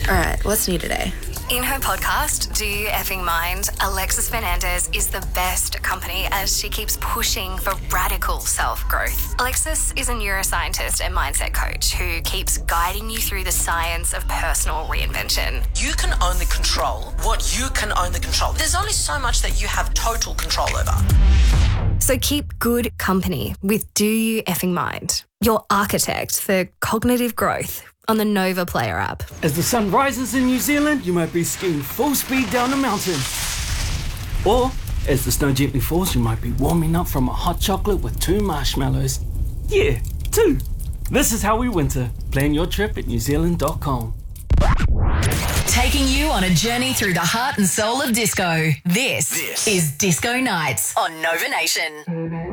All right, what's new today? In her podcast, Do You Effing Mind, Alexis Fernandez is the best company as she keeps pushing for radical self-growth. Alexis is a neuroscientist and mindset coach who keeps guiding you through the science of personal reinvention. You can only control what you can only control. There's only so much that you have total control over. So keep good company with Do You Effing Mind, your architect for cognitive growth, on the Nova Player app. As the sun rises in New Zealand, you might be skiing full speed down a mountain. Or, as the snow gently falls, you might be warming up from a hot chocolate with 2 marshmallows. Yeah, 2. This is how we winter. Plan your trip at newzealand.com. Taking you on a journey through the heart and soul of disco. This is Disco Nights on Nova Nation.